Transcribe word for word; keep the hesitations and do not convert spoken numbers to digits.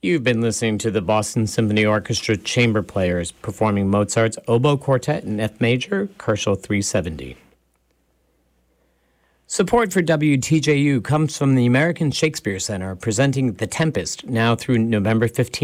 You've been listening to the Boston Symphony Orchestra Chamber Players performing Mozart's Oboe Quartet in F major, Koszul three seventy. Support for W T J U comes from the American Shakespeare Center, presenting The Tempest now through November fifteenth.